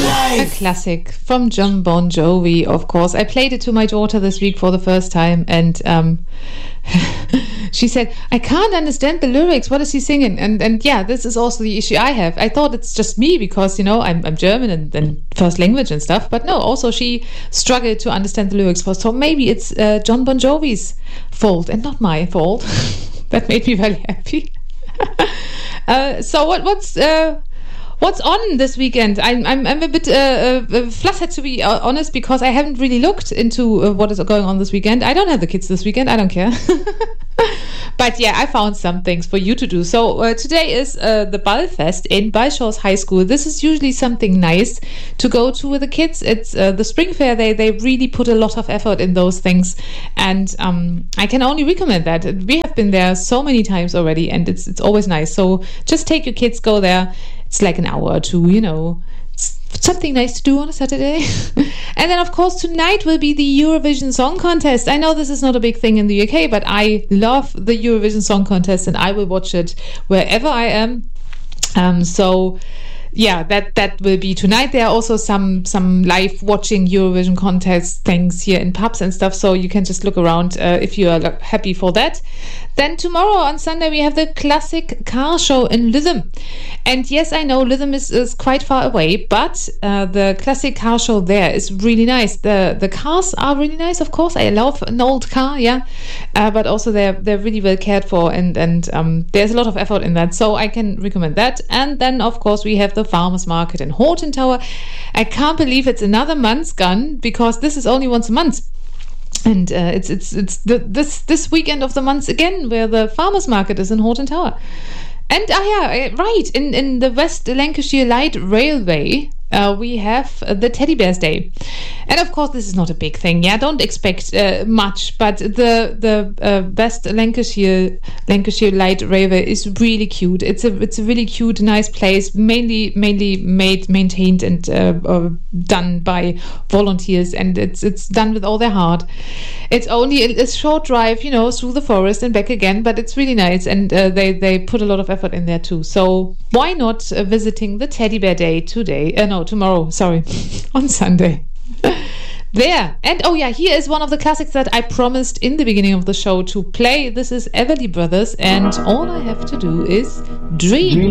A classic from Jon Bon Jovi, of course. I played it to my daughter this week for the first time, and she said, I can't understand the lyrics. What is he singing? And yeah, this is also the issue I have. I thought it's just me because, you know, I'm German and first language and stuff. But no, also she struggled to understand the lyrics. So maybe it's Jon Bon Jovi's fault and not my fault. That made me very happy. So what's on this weekend? I'm a bit flustered, to be honest, because I haven't really looked into what is going on this weekend. I don't have the kids this weekend. I don't care. But yeah, I found some things for you to do. So today is the Ballfest in Balschors High School. This is usually something nice to go to with the kids. It's the spring fair. They really put a lot of effort in those things, and I can only recommend that. We have been there so many times already, and it's always nice. So just take your kids, go there. It's like an hour or two, you know. It's something nice to do on a Saturday. And then, of course, tonight will be the Eurovision Song Contest. I know this is not a big thing in the UK, but I love the Eurovision Song Contest, and I will watch it wherever I am. So yeah, that will be tonight. There are also some live watching Eurovision contest things here in pubs and stuff, so you can just look around if you are happy for that. Then tomorrow on Sunday we have the classic car show in Lytham. And yes, I know Lytham is quite far away, but the classic car show there is really nice. The cars are really nice, of course. I love an old car, yeah, but also they're really well cared for, and there's a lot of effort in that, so I can recommend that. And then, of course, we have the Farmers Market in Horton Tower. I can't believe it's another month's gone, because this is only once a month. And it's this weekend of the month again, where the Farmers Market is in Horton Tower. And right, in the West Lancashire Light Railway, we have the Teddy Bears Day. And of course, this is not a big thing. Yeah, don't expect much. But the West Lancashire Light Railway is really cute. It's a really cute, nice place. Mainly maintained and done by volunteers, and it's done with all their heart. It's only a short drive, you know, through the forest and back again. But it's really nice, and they put a lot of effort in there too. So why not visiting the Teddy Bear Day today? Tomorrow, sorry, on Sunday. There. And oh yeah, here is one of the classics that I promised in the beginning of the show to play. This is Everly Brothers, and All I Have to Do Is Dream.